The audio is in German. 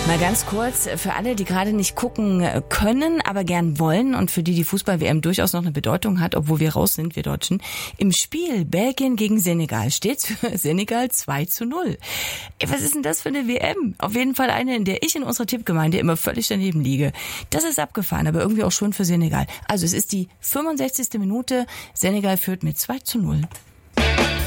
Mal ganz kurz für alle, die gerade nicht gucken können, aber gern wollen und für die die Fußball-WM durchaus noch eine Bedeutung hat, obwohl wir raus sind, wir Deutschen. Im Spiel Belgien gegen Senegal steht's für Senegal 2:0. Was ist denn das für eine WM? Auf jeden Fall eine, in der ich in unserer Tippgemeinde immer völlig daneben liege. Das ist abgefahren, aber irgendwie auch schon für Senegal. Also es ist die 65. Minute. Senegal führt mit 2:0.